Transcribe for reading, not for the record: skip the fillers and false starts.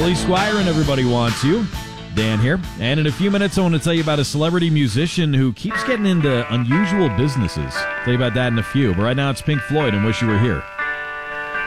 Billy Squier and Everybody Wants You. Dan here. And in a few minutes, I want to tell you about a celebrity musician who keeps getting into unusual businesses. Tell you about that in a few. But right now, it's Pink Floyd and Wish You Were Here.